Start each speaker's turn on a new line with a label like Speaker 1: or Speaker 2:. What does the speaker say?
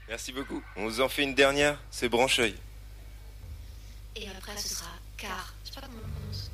Speaker 1: Merci beaucoup. On vous en fait une dernière, c'est Brancheuil.
Speaker 2: Et après, ce sera car. Je sais pas comment on le prononce.